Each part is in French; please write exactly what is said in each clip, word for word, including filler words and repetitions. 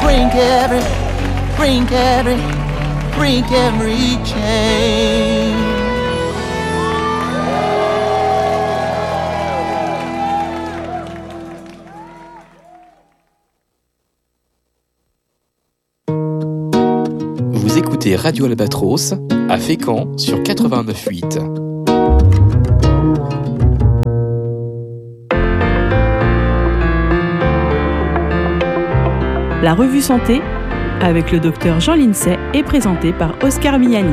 break every, break every, break every chain. Vous écoutez Radio Albatros à Fécamp sur quatre-vingt-neuf virgule huit. La revue Santé, avec le docteur Jean Lincey, est présentée par Oscar Miani.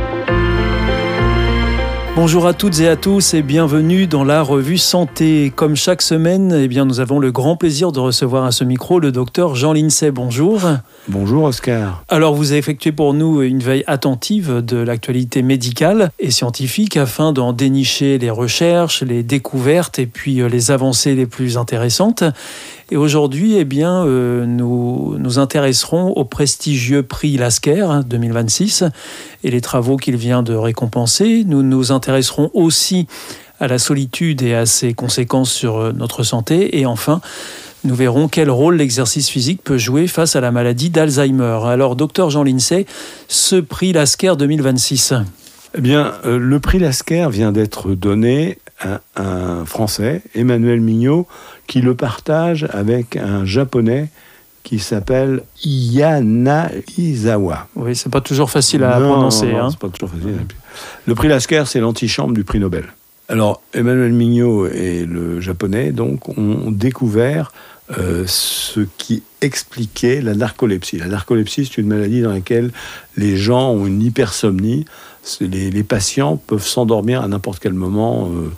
Bonjour à toutes et à tous et bienvenue dans la revue Santé. Comme chaque semaine, eh bien, nous avons le grand plaisir de recevoir à ce micro le docteur Jean Lincey. Bonjour. Bonjour Oscar. Alors vous avez effectué pour nous une veille attentive de l'actualité médicale et scientifique afin d'en dénicher les recherches, les découvertes et puis les avancées les plus intéressantes. Et aujourd'hui, eh bien, euh, nous nous intéresserons au prestigieux prix Lasker deux mille vingt-six et les travaux qu'il vient de récompenser. Nous nous intéresserons aussi à la solitude et à ses conséquences sur notre santé. Et enfin, nous verrons quel rôle l'exercice physique peut jouer face à la maladie d'Alzheimer. Alors, docteur Jean Lincey, ce prix Lasker deux mille vingt-six. Eh bien, euh, le prix Lasker vient d'être donné à un Français, Emmanuel Mignot, qui le partage avec un Japonais qui s'appelle Yanagisawa. Oui, c'est pas toujours facile à non, prononcer. Non, non, hein. c'est pas toujours facile. Le prix Lasker, c'est l'antichambre du prix Nobel. Alors, Emmanuel Mignot et le Japonais, donc, ont découvert euh, ce qui expliquait la narcolepsie. La narcolepsie, c'est une maladie dans laquelle les gens ont une hypersomnie. Les, les patients peuvent s'endormir à n'importe quel moment euh,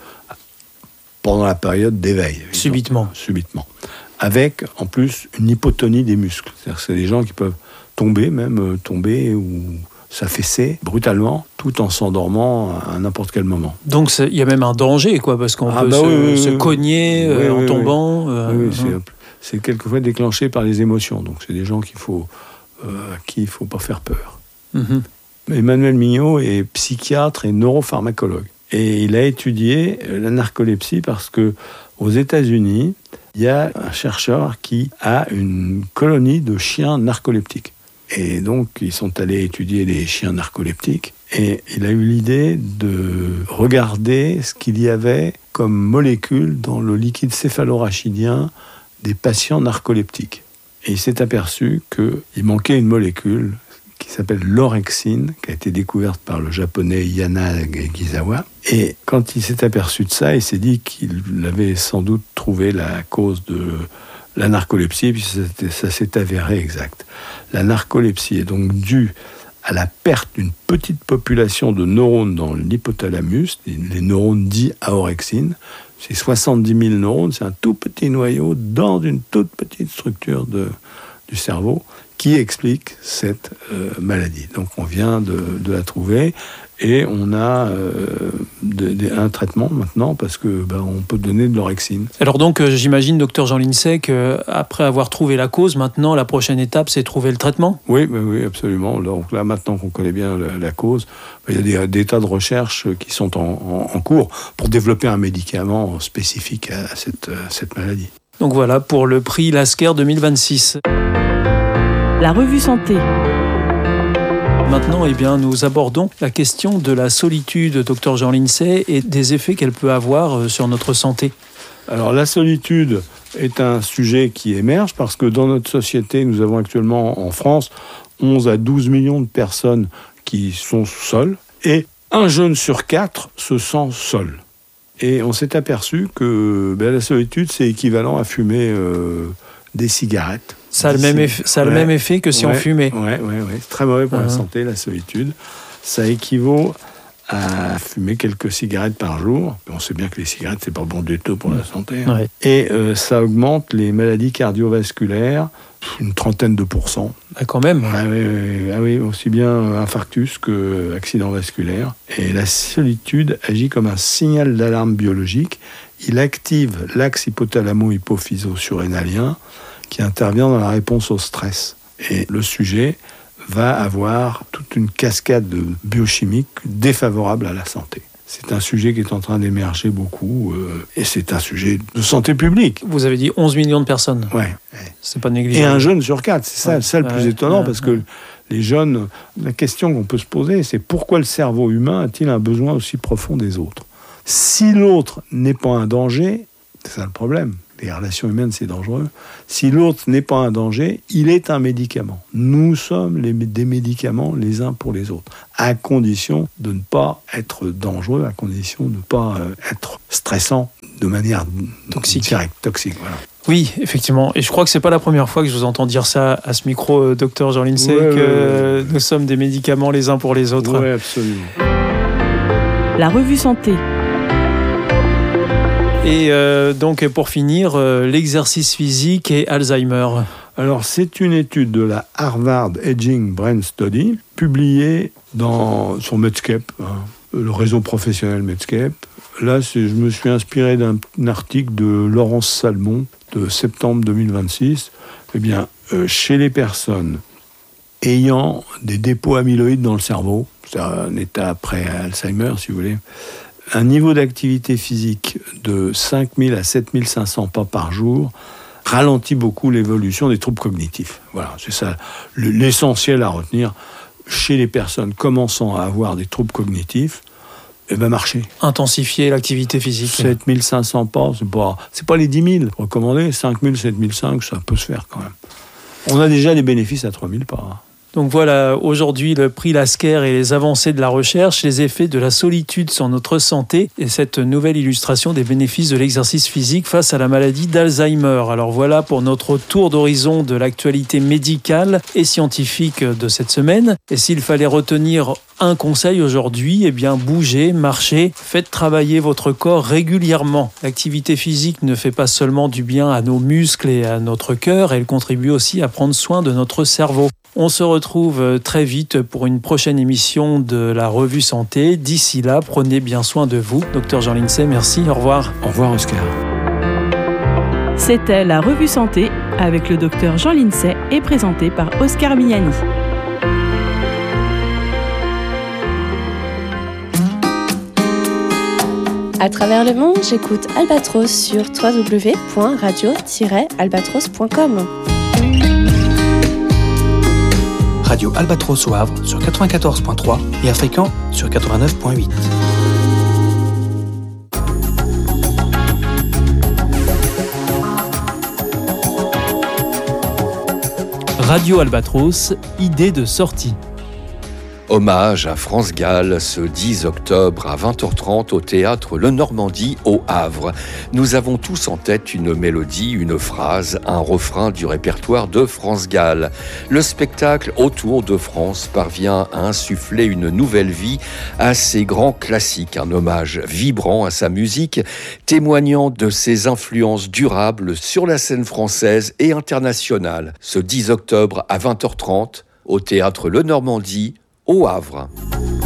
pendant la période d'éveil. Subitement. Subitement. Avec, en plus, une hypotonie des muscles. C'est-à-dire que c'est des gens qui peuvent tomber, même euh, tomber ou s'affaisser brutalement, tout en s'endormant à n'importe quel moment. Donc il y a même un danger, quoi, parce qu'on ah peut bah se, oui, oui, se oui, cogner oui, euh, oui, en oui, tombant. Oui, Euh, oui euh, c'est, c'est quelquefois déclenché par les émotions. Donc c'est des gens qu'il faut, euh, à qui il ne faut pas faire peur. mm-hmm. Emmanuel Mignot est psychiatre et neuropharmacologue. Et il a étudié la narcolepsie parce que aux États-Unis, il y a un chercheur qui a une colonie de chiens narcoleptiques. Et donc, ils sont allés étudier les chiens narcoleptiques. Et il a eu l'idée de regarder ce qu'il y avait comme molécule dans le liquide céphalorachidien des patients narcoleptiques. Et il s'est aperçu qu'il manquait une molécule qui s'appelle l'orexine, qui a été découverte par le japonais Yanagisawa. Et quand il s'est aperçu de ça, il s'est dit qu'il avait sans doute trouvé la cause de la narcolepsie, puis ça, ça s'est avéré exact. La narcolepsie est donc due à la perte d'une petite population de neurones dans l'hypothalamus, les neurones dits à orexine. C'est soixante-dix mille neurones, c'est un tout petit noyau dans une toute petite structure de, du cerveau qui explique cette euh, maladie. Donc on vient de, de la trouver et on a euh, de, de, un traitement maintenant parce que ben, on peut donner de l'orexine. Alors donc euh, j'imagine, docteur Jean Lincey, qu'après avoir trouvé la cause, maintenant la prochaine étape c'est trouver le traitement. Oui, ben, oui, absolument. Donc là maintenant qu'on connaît bien la, la cause, ben, il y a des, des tas de recherches qui sont en, en, en cours pour développer un médicament spécifique à cette, à cette maladie. Donc voilà pour le prix Lasker deux mille vingt-six. La revue Santé. Maintenant, eh bien, nous abordons la question de la solitude, docteur Jean Lincey, et des effets qu'elle peut avoir sur notre santé. Alors, la solitude est un sujet qui émerge parce que dans notre société, nous avons actuellement en France onze à douze millions de personnes qui sont seules et un jeune sur quatre se sent seul. Et on s'est aperçu que ben, la solitude, c'est équivalent à fumer euh, des cigarettes. Ça a le même effet, ça a ouais, le même effet que si ouais, on fumait. Oui, ouais, ouais. C'est très mauvais pour uh-huh. la santé, la solitude. Ça équivaut à fumer quelques cigarettes par jour. On sait bien que les cigarettes, c'est pas bon du tout pour la santé. Hein. Ouais. Et euh, ça augmente les maladies cardiovasculaires une trentaine de pourcents. Ah, quand même. Ah oui, oui, ah oui, aussi bien infarctus que accident vasculaire. Et la solitude agit comme un signal d'alarme biologique. Il active l'axe hypothalamo-hypophyso-surrénalien qui intervient dans la réponse au stress. Et le sujet va avoir toute une cascade de biochimiques défavorables à la santé. C'est un sujet qui est en train d'émerger beaucoup euh, et c'est un sujet de santé publique. Vous avez dit onze millions de personnes. Ouais. C'est pas négligeable. Et un jeune sur quatre, c'est ça, ouais. ça le plus ouais. étonnant ouais. parce que les jeunes, la question qu'on peut se poser, c'est pourquoi le cerveau humain a-t-il un besoin aussi profond des autres ? Si l'autre n'est pas un danger, c'est ça le problème. Les relations humaines, c'est dangereux. Si l'autre n'est pas un danger, il est un médicament. Nous sommes les, des médicaments les uns pour les autres, à condition de ne pas être dangereux, à condition de ne pas euh, être stressant de manière toxique. directe, toxique. Voilà. Oui, effectivement. Et je crois que c'est pas la première fois que je vous entends dire ça à ce micro, euh, docteur Jean Lindsay, ouais, que ouais, ouais. nous sommes des médicaments les uns pour les autres. Oui, absolument. La revue santé. Et euh, donc, pour finir, euh, l'exercice physique et Alzheimer. Alors, c'est une étude de la Harvard Aging Brain Study, publiée dans, sur Medscape, hein, le réseau professionnel Medscape. Là, c'est, je me suis inspiré d'un, d'un article de Laurence Salmon de septembre deux mille vingt-six. Eh bien, euh, chez les personnes ayant des dépôts amyloïdes dans le cerveau, c'est un état après Alzheimer, si vous voulez, un niveau d'activité physique de cinq mille à sept mille cinq cents pas par jour ralentit beaucoup l'évolution des troubles cognitifs. Voilà, c'est ça l'essentiel à retenir. Chez les personnes commençant à avoir des troubles cognitifs, eh ben marcher. Intensifier l'activité physique. sept mille cinq cents pas, c'est pas, c'est pas les dix mille recommandés. cinq mille, sept mille cinq, ça peut se faire quand même. On a déjà des bénéfices à trois mille pas. Donc voilà, aujourd'hui, le prix Lasker et les avancées de la recherche, les effets de la solitude sur notre santé et cette nouvelle illustration des bénéfices de l'exercice physique face à la maladie d'Alzheimer. Alors voilà pour notre tour d'horizon de l'actualité médicale et scientifique de cette semaine. Et s'il fallait retenir un conseil aujourd'hui, eh bien bougez, marchez, faites travailler votre corps régulièrement. L'activité physique ne fait pas seulement du bien à nos muscles et à notre cœur, elle contribue aussi à prendre soin de notre cerveau. On se retrouve très vite pour une prochaine émission de la Revue Santé. D'ici là, prenez bien soin de vous. Docteur Jean Lindsay, merci, au revoir. Au revoir Oscar. C'était la Revue Santé avec le docteur Jean Lindsay et présenté par Oscar Miani. À travers le monde, j'écoute Albatros sur w w w point radio tiret albatros point com. Radio Albatros au Havre sur quatre-vingt-quatorze point trois et African sur quatre-vingt-neuf point huit. Radio Albatros, idée de sortie. Hommage à France Gall ce dix octobre à vingt heures trente au théâtre Le Normandie au Havre. Nous avons tous en tête une mélodie, une phrase, un refrain du répertoire de France Gall. Le spectacle Autour de France parvient à insuffler une nouvelle vie à ses grands classiques, un hommage vibrant à sa musique, témoignant de ses influences durables sur la scène française et internationale. Ce dix octobre à vingt heures trente au théâtre Le Normandie au Havre.